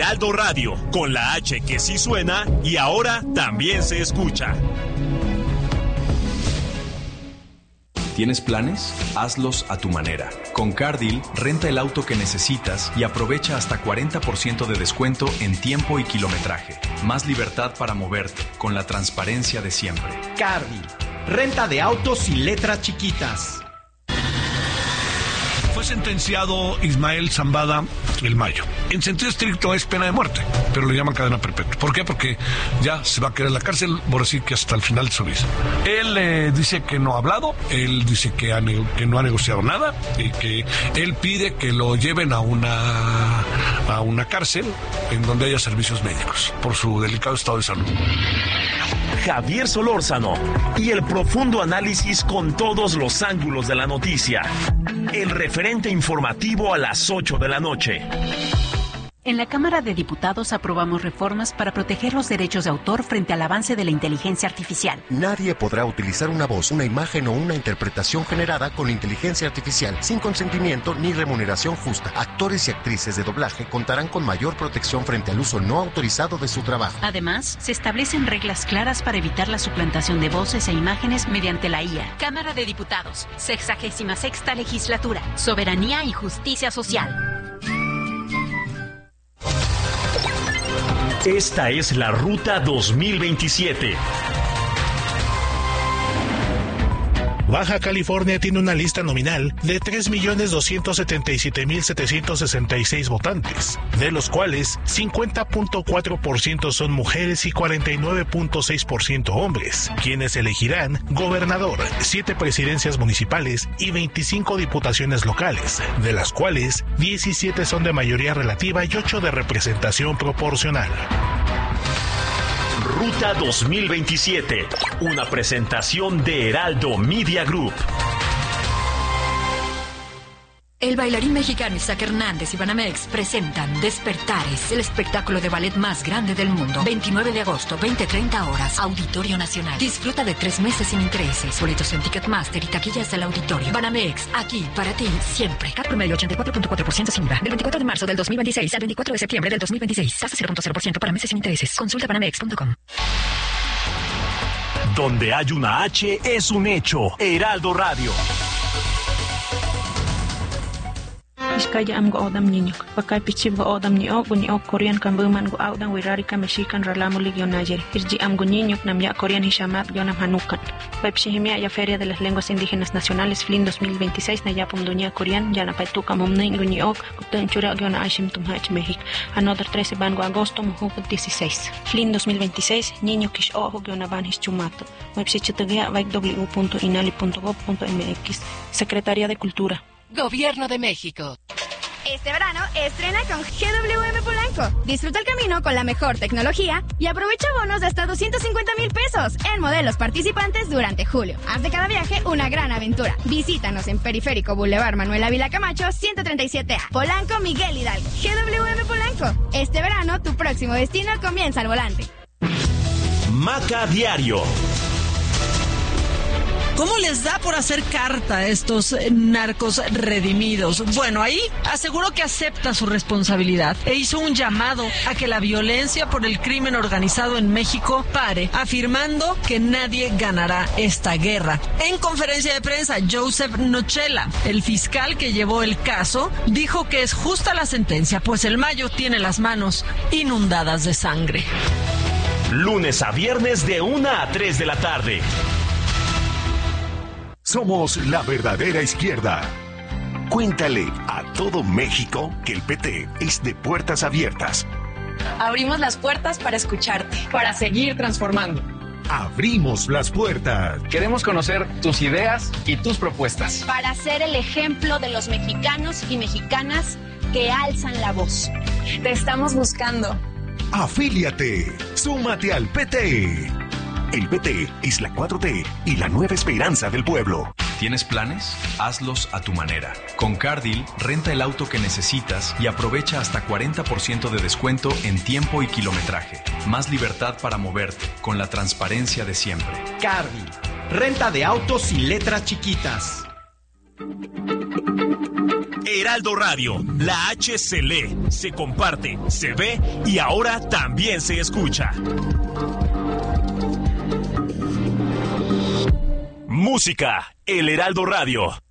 Heraldo Radio, con la H que sí suena y ahora también se escucha. ¿Tienes planes? Hazlos a tu manera. Con CarDeal, renta el auto que necesitas y aprovecha hasta 40% de descuento en tiempo y kilometraje. Más libertad para moverte, con la transparencia de siempre. CarDeal, renta de autos sin letras chiquitas. Fue sentenciado Ismael Zambada el Mayo. En sentido estricto es pena de muerte, pero le llaman cadena perpetua. ¿Por qué? Porque ya se va a quedar en la cárcel, por decir que hasta el final de su vida. Él dice que no ha hablado, él dice que no ha negociado nada y que él pide que lo lleven a una cárcel en donde haya servicios médicos por su delicado estado de salud. Javier Solórzano y el profundo análisis con todos los ángulos de la noticia. El referente informativo a las 8 de la noche. En la Cámara de Diputados aprobamos reformas para proteger los derechos de autor frente al avance de la inteligencia artificial. Nadie podrá utilizar una voz, una imagen o una interpretación generada con inteligencia artificial sin consentimiento ni remuneración justa. Actores y actrices de doblaje contarán con mayor protección frente al uso no autorizado de su trabajo. Además, se establecen reglas claras para evitar la suplantación de voces e imágenes mediante la IA. Cámara de Diputados, 66ª Legislatura, Soberanía y Justicia Social. Esta es la Ruta 2027. Baja California tiene una lista nominal de 3.277.766 votantes, de los cuales 50.4% son mujeres y 49.6% hombres, quienes elegirán gobernador, 7 presidencias municipales y 25 diputaciones locales, de las cuales 17 son de mayoría relativa y 8 de representación proporcional. Ruta 2027, una presentación de Heraldo Media Group. El bailarín mexicano Isaac Hernández y Banamex presentan Despertares, el espectáculo de ballet más grande del mundo. 29 de agosto, 20:30 horas, Auditorio Nacional. Disfruta de 3 meses sin intereses. Boletos en Ticketmaster y taquillas del auditorio. Banamex, aquí para ti, siempre. CAT promedio 84.4% sin IVA. Del 24 de marzo del 2026 al 24 de septiembre del 2026. Tasa 0.0% para meses sin intereses. Consulta banamex.com. Donde hay una H es un hecho. Heraldo Radio. Iskaya am go odam niñok, pakay pichib go odam niok Korean kambuman go audan wirari kameshikan ralamulig yon ayer. Irji am go niñok nam ya Korean hishamat yonam hanukan. Pepshihimia ya Feria de las Lenguas Indígenas Nacionales FLIN 2026 na yapum dunia Korean ya na paituka momnin go niok, kuten chura yona ashim tumhach México. Another 13 ban go agosto muhuk 16. FLIN 2026 niño kish ojo yona ban hischumato. Website www.inali.gov.mx. Secretaría de Cultura. Gobierno de México. Este verano estrena con GWM Polanco. Disfruta el camino con la mejor tecnología y aprovecha bonos de hasta 250,000 pesos en modelos participantes durante julio. Haz de cada viaje una gran aventura. Visítanos en Periférico Boulevard Manuel Ávila Camacho 137A. Polanco, Miguel Hidalgo. GWM Polanco. Este verano tu próximo destino comienza al volante. Maca Diario. ¿Cómo les da por hacer carta a estos narcos redimidos? Bueno, ahí aseguró que acepta su responsabilidad e hizo un llamado a que la violencia por el crimen organizado en México pare, afirmando que nadie ganará esta guerra. En conferencia de prensa, Joseph Nochela, el fiscal que llevó el caso, dijo que es justa la sentencia, pues el Mayo tiene las manos inundadas de sangre. Lunes a viernes de 1 a 3 de la tarde. Somos la verdadera izquierda. Cuéntale a todo México que el PT es de puertas abiertas. Abrimos las puertas para escucharte, para seguir transformando. Abrimos las puertas. Queremos conocer tus ideas y tus propuestas. Para ser el ejemplo de los mexicanos y mexicanas que alzan la voz. Te estamos buscando. Afíliate. Súmate al PT. El PT es la 4T y la nueva esperanza del pueblo. ¿Tienes planes? Hazlos a tu manera. Con CarDeal, renta el auto que necesitas y aprovecha hasta 40% de descuento en tiempo y kilometraje. Más libertad para moverte, con la transparencia de siempre. CarDeal, renta de autos sin letras chiquitas. Heraldo Radio, la H se lee, se comparte, se ve y ahora también se escucha. Música, el Heraldo Radio.